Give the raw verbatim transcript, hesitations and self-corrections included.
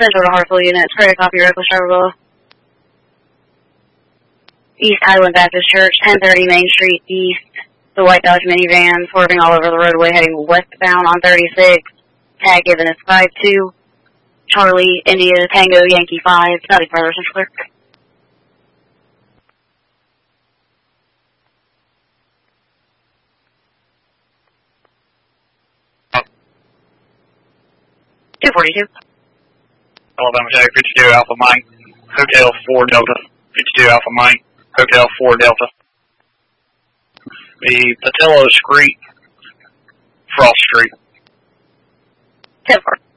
Central to Hartsville units, credit copy, reckless driver below. East Highland Baptist Church, ten thirty Main Street East. The white Dodge minivan swerving all over the roadway heading westbound on thirty-six. Tag given is five two. Charlie, India, Tango, Yankee five. Nothing further, Central clear. two forty-two. Alabama Tag, fifty-two Alpha Mike, Hotel four Delta, fifty-two Alpha Mike, Hotel four Delta. The Patello Street, Frost Street. ten four.